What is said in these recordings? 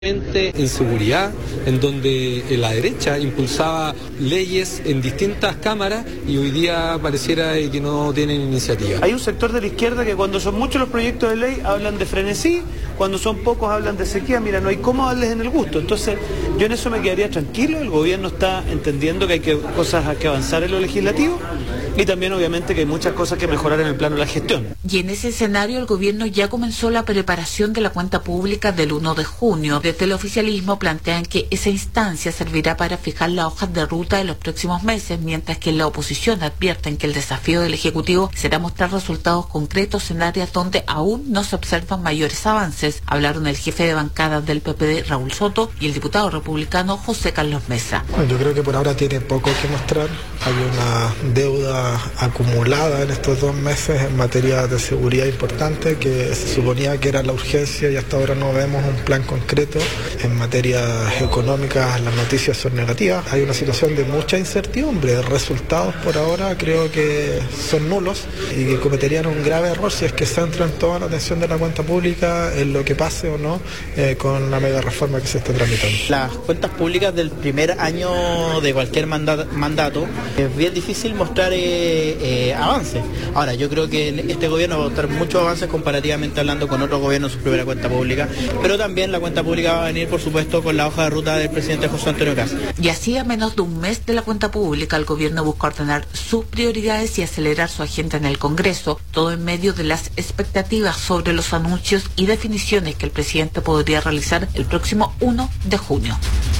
en seguridad, en donde la derecha impulsaba leyes en distintas cámaras y hoy día pareciera que no tienen iniciativa. Hay un sector de la izquierda que cuando son muchos los proyectos de ley hablan de frenesí, cuando son pocos hablan de sequía. Mira, no hay cómo darles en el gusto. Entonces yo en eso me quedaría tranquilo. El gobierno está entendiendo que hay cosas que avanzar en lo legislativo y también obviamente que hay muchas cosas que mejorar en el plano de la gestión. Y en ese escenario el gobierno ya comenzó la preparación de la cuenta pública del 1 de junio. Desde el oficialismo plantean que esa instancia servirá para fijar las hojas de ruta de los próximos meses, mientras que en la oposición advierten que el desafío del Ejecutivo será mostrar resultados concretos en áreas donde aún no se observan mayores avances. Hablaron el jefe de bancada del PPD, Raúl Soto, y el diputado republicano José Carlos Mesa. Bueno, yo creo que por ahora tiene poco que mostrar. Hay una deuda acumulada en estos 2 meses en materia de seguridad importante que se suponía que era la urgencia y hasta ahora no vemos un plan concreto. En materias económicas las noticias son negativas. Hay una situación de mucha incertidumbre. Resultados por ahora creo que son nulos y que cometerían un grave error si es que centran toda la atención de la cuenta pública en lo que pase o no con la mega reforma que se está tramitando. Las cuentas públicas del primer año de cualquier mandato es bien difícil mostrar avances. Ahora, yo creo que en este gobierno va a mostrar muchos avances comparativamente hablando con otros gobiernos en su primera cuenta pública, pero también la cuenta pública va a venir, por supuesto, con la hoja de ruta del presidente José Antonio Kast. Y así, a menos de un mes de la cuenta pública, el gobierno busca ordenar sus prioridades y acelerar su agenda en el Congreso, todo en medio de las expectativas sobre los anuncios y definiciones que el presidente podría realizar el próximo 1 de junio.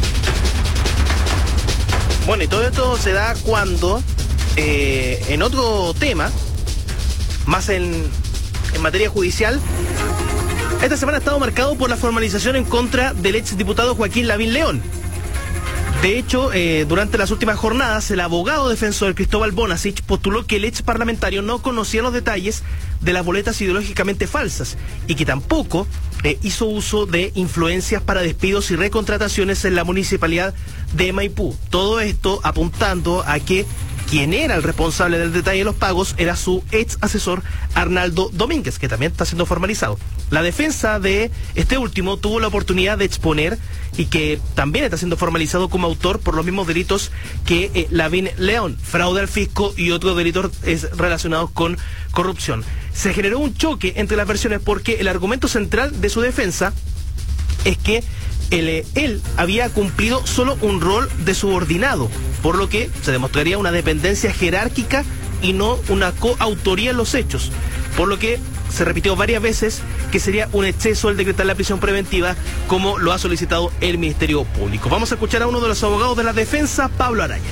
Bueno, y todo esto se da cuando, en otro tema, más en materia judicial, esta semana ha estado marcado por la formalización en contra del exdiputado Joaquín Lavín León. De hecho, durante las últimas jornadas, el abogado defensor Cristóbal Bonasich postuló que el ex parlamentario no conocía los detalles de las boletas ideológicamente falsas y que tampoco hizo uso de influencias para despidos y recontrataciones en la municipalidad de Maipú. Todo esto apuntando a que quien era el responsable del detalle de los pagos era su ex asesor Arnaldo Domínguez, que también está siendo formalizado. La defensa de este último tuvo la oportunidad de exponer y que también está siendo formalizado como autor por los mismos delitos que Lavín León, fraude al fisco y otros delitos relacionados con corrupción. Se generó un choque entre las versiones porque el argumento central de su defensa es que él había cumplido solo un rol de subordinado, por lo que se demostraría una dependencia jerárquica y no una coautoría en los hechos, por lo que se repitió varias veces que sería un exceso el decretar la prisión preventiva, como lo ha solicitado el Ministerio Público. Vamos a escuchar a uno de los abogados de la defensa, Pablo Araya.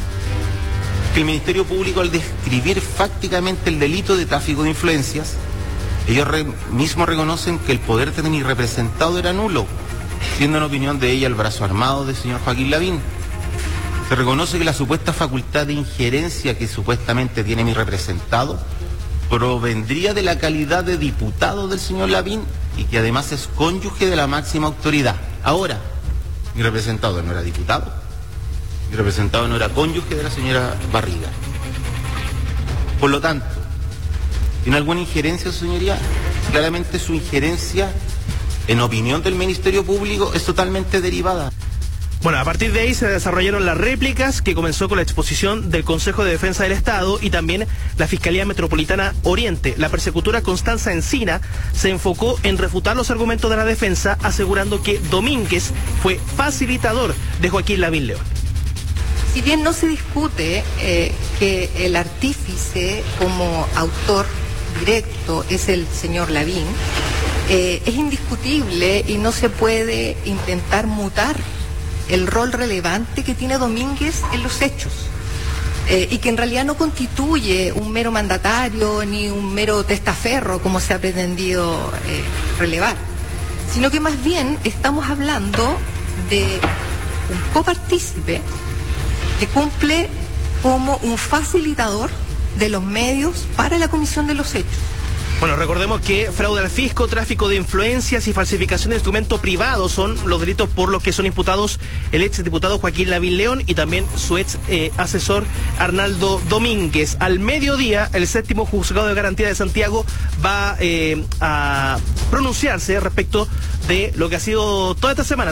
El Ministerio Público, al describir fácticamente el delito de tráfico de influencias, ellos mismos reconocen que el poder de mi representado era nulo, siendo en opinión de ella el brazo armado del señor Joaquín Lavín. Se reconoce que la supuesta facultad de injerencia que supuestamente tiene mi representado provendría de la calidad de diputado del señor Lavín y que además es cónyuge de la máxima autoridad. Ahora, mi representado no era diputado, mi representado no era cónyuge de la señora Barriga. Por lo tanto, ¿tiene alguna injerencia, señoría? Claramente su injerencia, en opinión del Ministerio Público, es totalmente derivada. Bueno, a partir de ahí se desarrollaron las réplicas, que comenzó con la exposición del Consejo de Defensa del Estado y también la Fiscalía Metropolitana Oriente. La persecutora Constanza Encina se enfocó en refutar los argumentos de la defensa, asegurando que Domínguez fue facilitador de Joaquín Lavín León. Si bien no se discute que el artífice como autor directo es el señor Lavín, es indiscutible y no se puede intentar mutar el rol relevante que tiene Domínguez en los hechos, y que en realidad no constituye un mero mandatario ni un mero testaferro como se ha pretendido relevar, sino que más bien estamos hablando de un copartícipe que cumple como un facilitador de los medios para la comisión de los hechos. Bueno, recordemos que fraude al fisco, tráfico de influencias y falsificación de instrumento privado son los delitos por los que son imputados el ex diputado Joaquín Lavín León y también su ex asesor Arnaldo Domínguez. Al mediodía, el 7º Juzgado de Garantía de Santiago va a pronunciarse respecto de lo que ha sido toda esta semana.